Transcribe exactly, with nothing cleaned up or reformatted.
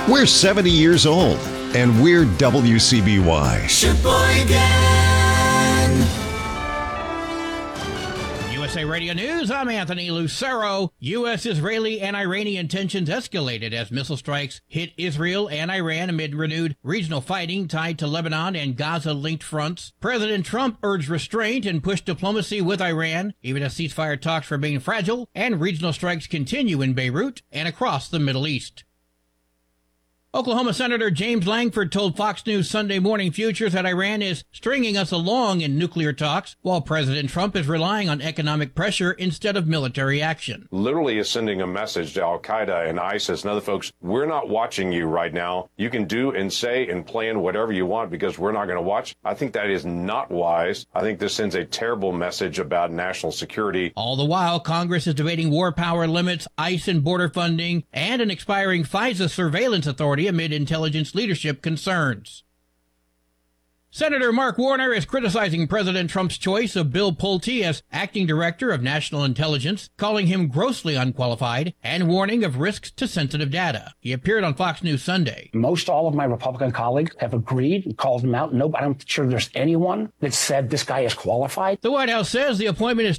We're seventy years old, and we're W C B Y. Sheboygan! U S A Radio News, I'm Anthony Lucero. U S, Israeli, and Iranian tensions escalated as missile strikes hit Israel and Iran amid renewed regional fighting tied to Lebanon and Gaza-linked fronts. President Trump urged restraint and pushed diplomacy with Iran, even as ceasefire talks remain fragile and regional strikes continue in Beirut and across the Middle East. Oklahoma Senator James Langford told Fox News Sunday Morning Futures that Iran is stringing us along in nuclear talks, while President Trump is relying on economic pressure instead of military action. Literally is sending a message to Al-Qaeda and ISIS and other folks, we're not watching you right now. You can do and say and plan whatever you want because we're not going to watch. I think that is not wise. I think this sends a terrible message about national security. All the while, Congress is debating war power limits, ICE and border funding, and an expiring FISA surveillance authority amid intelligence leadership concerns. Senator Mark Warner is criticizing President Trump's choice of Bill Pulte as acting director of national intelligence, calling him grossly unqualified and warning of risks to sensitive data. He appeared on Fox News Sunday. Most all of my Republican colleagues have agreed and called him out. No, I'm not sure there's anyone that said this guy is qualified. The White House says the appointment is